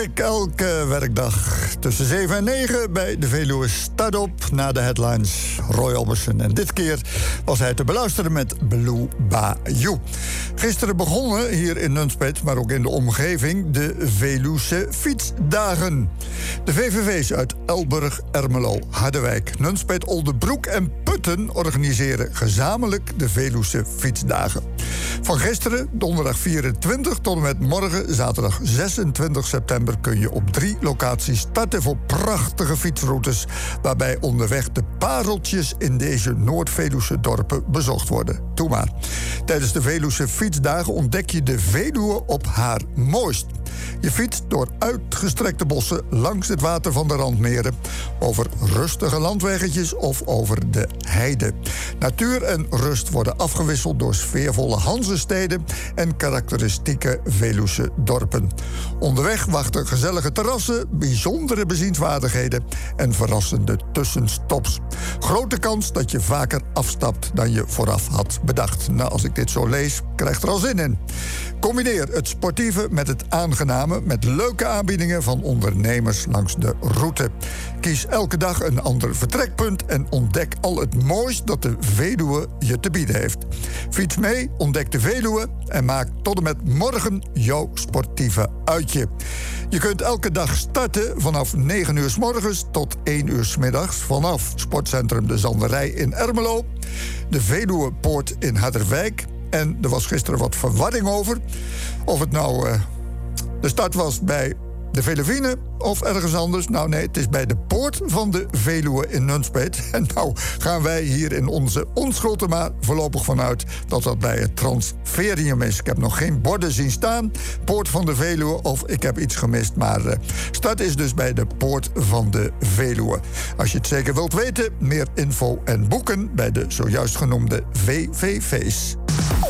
Elke werkdag tussen 7 en 9 bij de Veluwe Start Op. Na de headlines Roy Orbison. En dit keer was hij te beluisteren met Blue Bayou. Gisteren begonnen hier in Nunspeet, maar ook in de omgeving, de Veluwse Fietsdagen. De VVV's uit Elburg, Ermelo, Harderwijk, Nunspeet, Oldebroek en Putten organiseren gezamenlijk de Veluwse Fietsdagen. Van gisteren, donderdag 24, tot en met morgen, zaterdag 26 september... kun je op 3 locaties starten voor prachtige fietsroutes, waarbij onderweg de pareltjes in deze Noord-Veluwse dorpen bezocht worden. Doe maar. Tijdens de Veluwse Fietsdagen ontdek je de Veluwe op haar mooist. Je fietst door uitgestrekte bossen langs het water van de randmeren, over rustige landweggetjes of over de heide. Natuur en rust worden afgewisseld door sfeervolle Hanzesteden en karakteristieke Veluwse dorpen. Onderweg wachten gezellige terrassen, bijzondere bezienswaardigheden en verrassende tussenstops. Grote kans dat je vaker afstapt dan je vooraf had bedacht. Nou, als ik dit zo lees, krijg er al zin in. Combineer het sportieve met het aangename, met leuke aanbiedingen van ondernemers langs de route. Kies elke dag een ander vertrekpunt en ontdek al het moois dat de Veluwe je te bieden heeft. Fiets mee, ontdek de Veluwe en maak tot en met morgen jouw sportieve uitje. Je kunt elke dag starten vanaf 9 uur 's morgens tot 1 uur 's middags vanaf Sportcentrum De Zanderij in Ermelo, de Veluwepoort in Harderwijk. En er was gisteren wat verwarring over of het nou de start was bij de Velevine of ergens anders. Nou nee, het is bij de poort van de Veluwe in Nunspeet. En nou gaan wij hier in onze onschuld er maar voorlopig vanuit dat dat bij het Transferium is. Ik heb nog geen borden zien staan, poort van de Veluwe, of ik heb iets gemist. Maar start is dus bij de poort van de Veluwe. Als je het zeker wilt weten, meer info en boeken bij de zojuist genoemde VVV's.